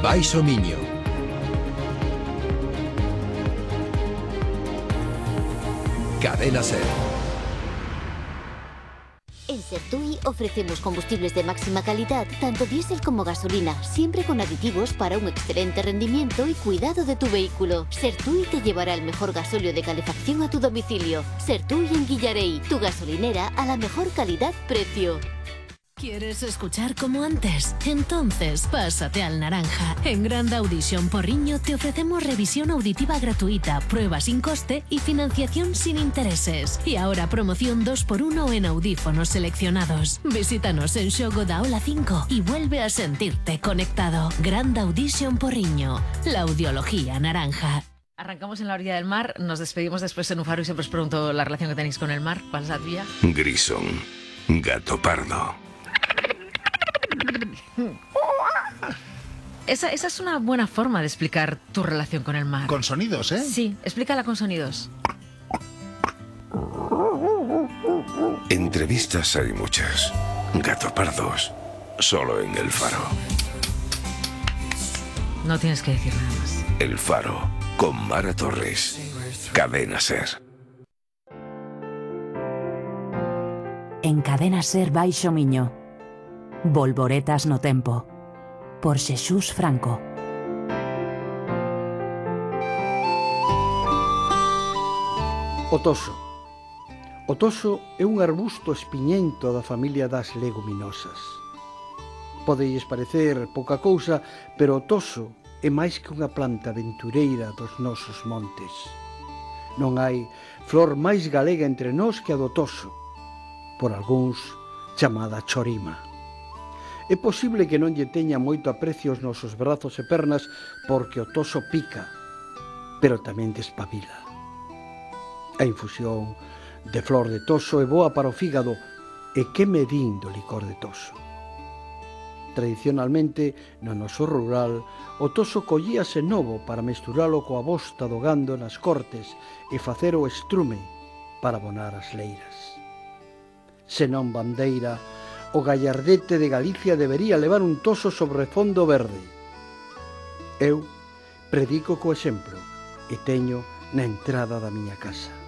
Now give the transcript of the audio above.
Baixo Miño. Cadena Ser. En Sertui ofrecemos combustibles de máxima calidad, tanto diésel como gasolina, siempre con aditivos para un excelente rendimiento y cuidado de tu vehículo. Sertui te llevará el mejor gasóleo de calefacción a tu domicilio. Sertui en Guillarei, tu gasolinera a la mejor calidad-precio. ¿Quieres escuchar como antes? Entonces, pásate al Naranja. En Grand Audition Porriño te ofrecemos revisión auditiva gratuita, prueba sin coste y financiación sin intereses. Y ahora promoción 2x1 en audífonos seleccionados. Visítanos en Xogo da Ola 5 y vuelve a sentirte conectado. Grand Audition Porriño, la audiología naranja. Arrancamos en la orilla del mar, nos despedimos después en un faro y siempre os pregunto la relación que tenéis con el mar. ¿Cuál es la tuya? Grison, gato pardo. Esa es una buena forma de explicar tu relación con el mar. Con sonidos, ¿eh? Sí, explícala con sonidos. Entrevistas hay muchas. Gato pardos, solo en El Faro. No tienes que decir nada más. El Faro, con Mara Torres. Cadena Ser. En Cadena Ser Baixo Miño. Volvoretas no tempo. Por Xesús Franco. O toso. O toso é un arbusto espiñento da familia das leguminosas. Podeis parecer pouca cousa, pero o toso é máis que unha planta aventureira dos nosos montes. Non hai flor máis galega entre nós que a do toso, por algúns chamada chorima. É posible que non lle teña moito aprecio os nosos brazos e pernas porque o toso pica, pero tamén despabila. A infusión de flor de toso é boa para o fígado e que me din do licor de toso. Tradicionalmente, no noso rural, o toso collíase novo para mesturalo coa bosta do gando nas cortes e facer o estrume para abonar as leiras. Senón bandeira, o gallardete de Galicia debería levar un toso sobre fondo verde. Eu predico co exemplo e teño na entrada da miña casa.